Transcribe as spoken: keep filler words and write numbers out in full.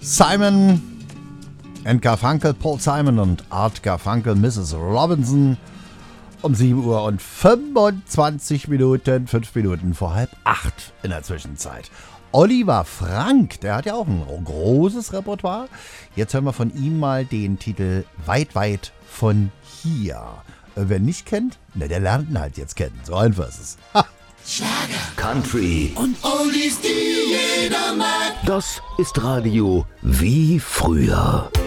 Simon and Garfunkel, Paul Simon und Art Garfunkel, Missus Robinson. Um sieben Uhr und fünfundzwanzig Minuten, fünf Minuten vor halb acht in der Zwischenzeit. Oliver Frank, der hat ja auch ein großes Repertoire. Jetzt hören wir von ihm mal den Titel Weit, weit von hier. Wer nicht kennt, na, der lernt ihn halt jetzt kennen. So einfach ist es. Ha. Schlager, Country und Oldies, die jeder mag. Das ist Radio wie früher.